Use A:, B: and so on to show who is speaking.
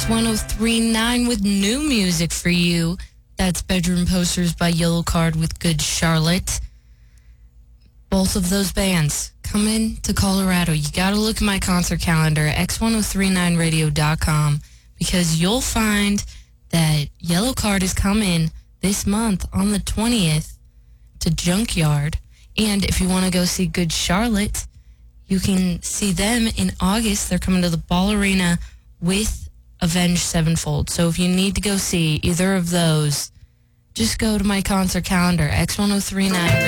A: X1039 with new music for you. That's Bedroom Posters by Yellow Card with Good Charlotte. Both of those bands coming to Colorado. You got to look at my concert calendar at x1039radio.com because you'll find that Yellow Card is coming this month on the 20th to Junkyard. And if you want to go see Good Charlotte, you can see them in August. They're coming to the Ball Arena with Avenged Sevenfold. So if you need to go see either of those, just go to my concert calendar, X1039.